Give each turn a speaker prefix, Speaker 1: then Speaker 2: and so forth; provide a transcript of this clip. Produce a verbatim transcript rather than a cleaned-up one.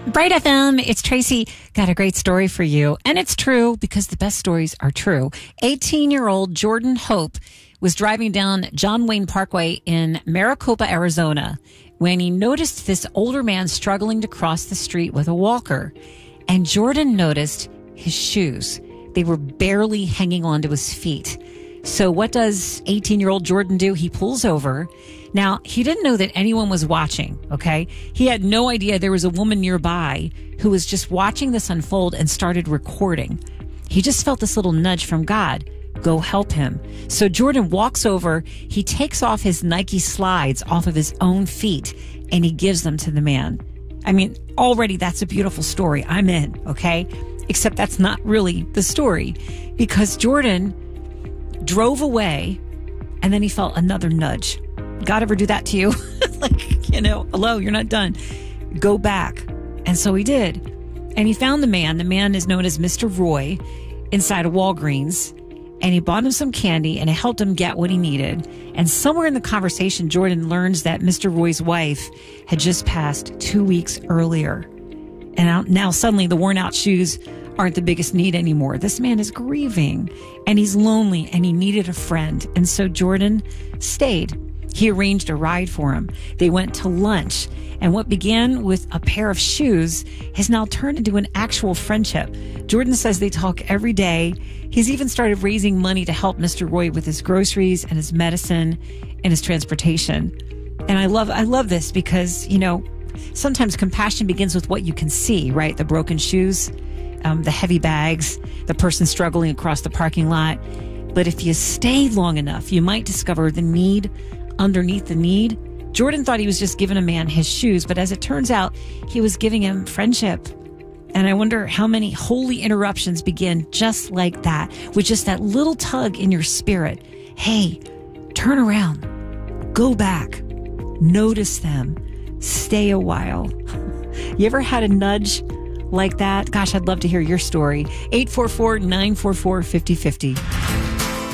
Speaker 1: Bright F M, it's Tracy. Got a great story for you. And it's true because the best stories are true. eighteen-year-old Jordan Hope was driving down John Wayne Parkway in Maricopa, Arizona, when he noticed this older man struggling to cross the street with a walker. And Jordan noticed his shoes. They were barely hanging onto his feet. So what does eighteen-year-old Jordan do? He pulls over. Now, he didn't know that anyone was watching, okay? He had no idea there was a woman nearby who was just watching this unfold and started recording. He just felt this little nudge from God. Go help him. So Jordan walks over. He takes off his Nike slides off of his own feet, and he gives them to the man. I mean, already that's a beautiful story. I'm in, okay? Except that's not really the story, because Jordan drove away, and then he felt another nudge. God ever do that to you? Like, you know, hello, you're not done. Go back. And so he did. And he found the man. The man is known as Mister Roy inside a Walgreens. And he bought him some candy and it helped him get what he needed. And somewhere in the conversation, Jordan learns that Mister Roy's wife had just passed two weeks earlier. And now, now suddenly the worn out shoes aren't the biggest need anymore. This man is grieving and he's lonely and he needed a friend. And so Jordan stayed. He arranged a ride for him. They went to lunch, and what began with a pair of shoes has now turned into an actual friendship. Jordan says they talk every day. He's even started raising money to help Mister Roy with his groceries and his medicine and his transportation. And I love, I love this because, you know, sometimes compassion begins with what you can see, right? The broken shoes, um, the heavy bags, the person struggling across the parking lot. But if you stay long enough, you might discover the need underneath the need. Jordan thought he was just giving a man his shoes, but as it turns out, he was giving him friendship. And I wonder how many holy interruptions begin just like that, with just that little tug in your spirit. Hey, turn around, go back, notice them, stay a while. You ever had a nudge like that? Gosh, I'd love to hear your story. eight four four, nine four four, five oh five oh.